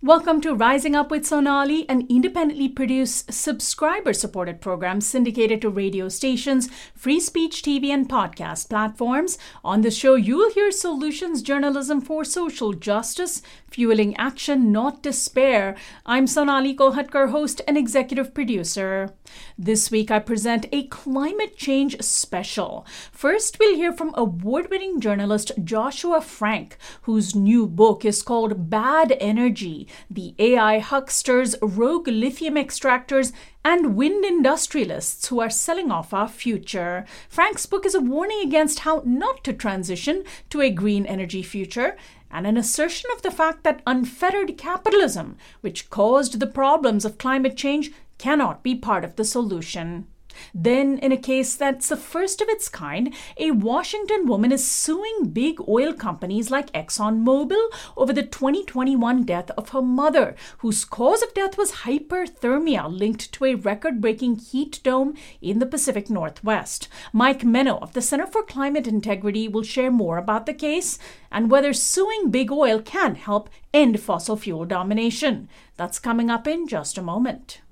Welcome to Rising Up with Sonali, an independently produced, subscriber-supported program syndicated to radio stations, free speech TV, and podcast platforms. On the show, you'll hear solutions journalism for social justice, fueling action, not despair. I'm Sonali Kolhatkar, host and executive producer. This week, I present a climate change special. First, we'll hear from award-winning journalist Joshua Frank, whose new book is called Bad Energy: The AI Hucksters, Rogue Lithium Extractors, and Wind Industrialists Who Are Selling Off Our Future. Frank's book is a warning against how not to transition to a green energy future, and an assertion of the fact that unfettered capitalism, which caused the problems of climate change, cannot be part of the solution. Then, in a case that's the first of its kind, a Washington woman is suing big oil companies like ExxonMobil over the 2021 death of her mother, whose cause of death was hyperthermia linked to a record-breaking heat dome in the Pacific Northwest. Mike Menno of the Center for Climate Integrity will share more about the case and whether suing big oil can help end fossil fuel domination. That's coming up in just a moment.